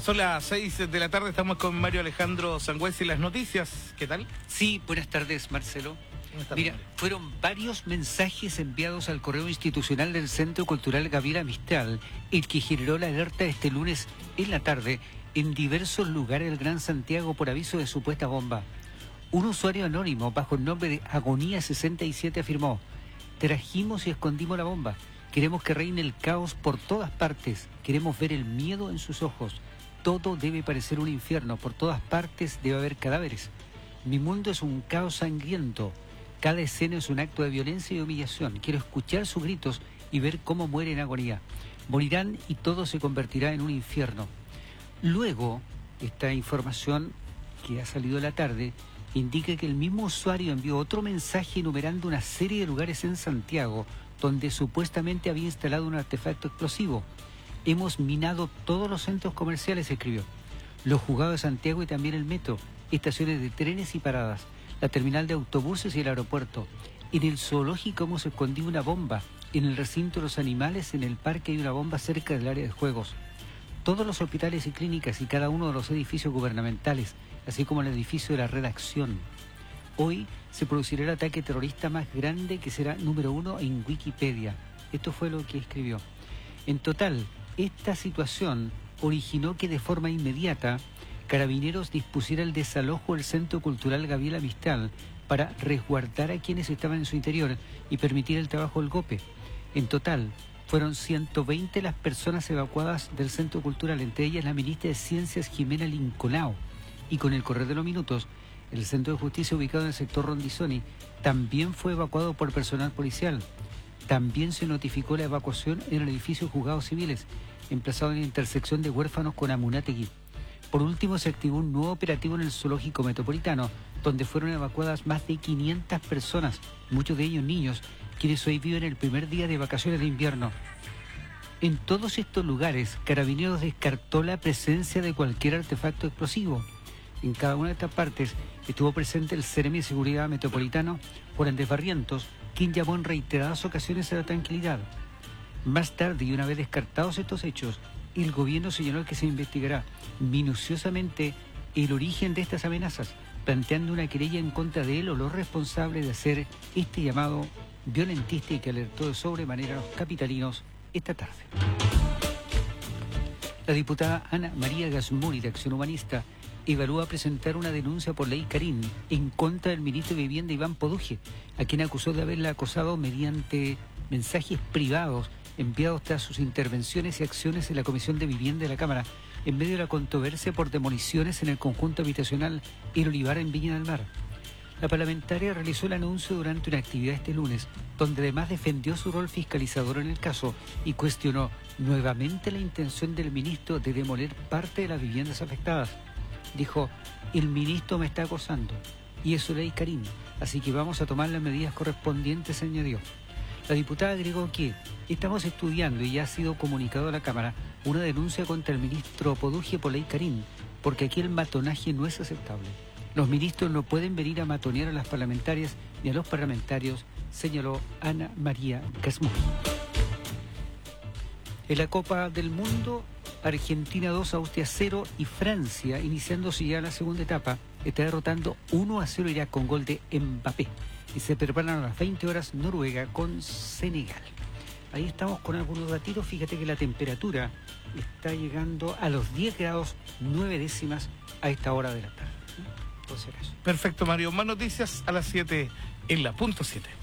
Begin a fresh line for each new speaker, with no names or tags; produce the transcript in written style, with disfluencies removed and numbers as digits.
Son las 6 de la tarde, estamos con Mario Alejandro Sangüesa y las noticias. ¿Qué tal?
Sí, buenas tardes, Marcelo. Mira, fueron varios mensajes enviados al correo institucional del Centro Cultural Gabriela Mistral, el que generó la alerta este lunes en la tarde en diversos lugares del Gran Santiago por aviso de supuesta bomba. Un usuario anónimo bajo el nombre de Agonía 67 afirmó: trajimos y escondimos la bomba. Queremos que reine el caos por todas partes. Queremos ver el miedo en sus ojos. Todo debe parecer un infierno. Por todas partes debe haber cadáveres. Mi mundo es un caos sangriento. Cada escena es un acto de violencia y humillación. Quiero escuchar sus gritos y ver cómo mueren en agonía. Morirán y todo se convertirá en un infierno. Luego, esta información que ha salido en la tarde indica que el mismo usuario envió otro mensaje enumerando una serie de lugares en Santiago donde supuestamente había instalado un artefacto explosivo. Hemos minado todos los centros comerciales, escribió. Los juzgados de Santiago y también el metro, estaciones de trenes y paradas, la terminal de autobuses y el aeropuerto. En el zoológico hemos escondido una bomba. En el recinto de los animales, en el parque hay una bomba cerca del área de juegos. Todos los hospitales y clínicas y cada uno de los edificios gubernamentales, así como el edificio de la redacción. Hoy se producirá el ataque terrorista más grande que será número 1 en Wikipedia. Esto fue lo que escribió. En total, esta situación originó que de forma inmediata Carabineros dispusiera el desalojo del Centro Cultural Gabriela Mistral para resguardar a quienes estaban en su interior y permitir el trabajo del GOPE. En total, fueron 120 las personas evacuadas del Centro Cultural, entre ellas la ministra de Ciencias Jimena Linconao. Y con el correr de los minutos, el Centro de Justicia ubicado en el sector Rondizoni también fue evacuado por personal policial. También se notificó la evacuación en el edificio de Juzgados Civiles, emplazado en la intersección de Huérfanos con Amunátegui. Por último, se activó un nuevo operativo en el Zoológico Metropolitano, donde fueron evacuadas más de 500 personas, muchos de ellos niños, quienes hoy viven el primer día de vacaciones de invierno. En todos estos lugares, Carabineros descartó la presencia de cualquier artefacto explosivo. En cada una de estas partes estuvo presente el Seremi de Seguridad Metropolitano, Juan Andrés Barrientos, quien llamó en reiteradas ocasiones a la tranquilidad. Más tarde, y una vez descartados estos hechos, el gobierno señaló que se investigará minuciosamente el origen de estas amenazas, planteando una querella en contra de él o los responsables de hacer este llamado violentista y que alertó de sobremanera a los capitalinos esta tarde. La diputada Ana María Gasmuri, de Acción Humanista, evalúa presentar una denuncia por ley Karim en contra del ministro de Vivienda Iván Poduje, a quien acusó de haberla acosado mediante mensajes privados enviados tras sus intervenciones y acciones en la Comisión de Vivienda de la Cámara, en medio de la controversia por demoliciones en el conjunto habitacional El Olivar en Viña del Mar. La parlamentaria realizó el anuncio durante una actividad este lunes, donde además defendió su rol fiscalizador en el caso y cuestionó nuevamente la intención del ministro de demoler parte de las viviendas afectadas. Dijo: el ministro me está acosando, y eso ley Karim, así que vamos a tomar las medidas correspondientes, añadió. La diputada agregó que estamos estudiando y ya ha sido comunicado a la Cámara una denuncia contra el ministro Poduje por ley Karim, porque aquí el matonaje no es aceptable. Los ministros no pueden venir a matonear a las parlamentarias ni a los parlamentarios, señaló Ana María Gasmuri. En la Copa del Mundo, Argentina 2, Austria 0 y Francia, iniciándose ya la segunda etapa, está derrotando 1-0 Irak con gol de Mbappé. Y se preparan a las 20 horas Noruega con Senegal. Ahí estamos con algunos datitos. Fíjate que la temperatura está llegando a los 10 grados 9 décimas a esta hora de la tarde. Entonces,
perfecto, Mario. Más noticias a las 7 en la punto 7.